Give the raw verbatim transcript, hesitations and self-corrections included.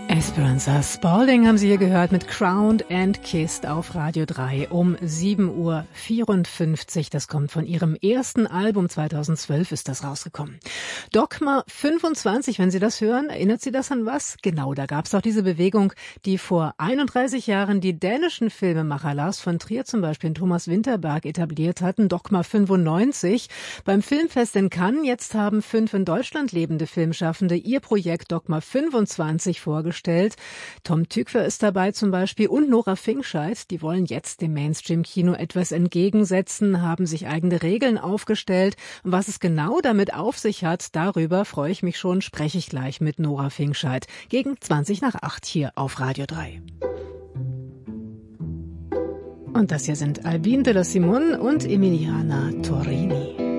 Esperanza Spalding haben Sie hier gehört mit Crowned and Kissed auf Radio drei um sieben Uhr vierundfünfzig. Das kommt von ihrem ersten Album, zweitausendzwölf ist das rausgekommen. Dogma fünfundzwanzig, wenn Sie das hören, erinnert Sie das an was? Genau, da gab es auch diese Bewegung, die vor einunddreißig Jahren die dänischen Filmemacher Lars von Trier zum Beispiel und Thomas Winterberg etabliert hatten, Dogma fünfundneunzig. Beim Filmfest in Cannes jetzt haben fünf in Deutschland lebende Filmschaffende ihr Projekt Dogma fünfundzwanzig vorgestellt. Tom Tykwer ist dabei zum Beispiel und Nora Finkscheid. Die wollen jetzt dem Mainstream-Kino etwas entgegensetzen, haben sich eigene Regeln aufgestellt. Und was es genau damit auf sich hat, darüber freue ich mich schon, spreche ich gleich mit Nora Finkscheid. Gegen zwanzig nach acht hier auf Radio drei. Und das hier sind Albin de la Simone und Emiliana Torini.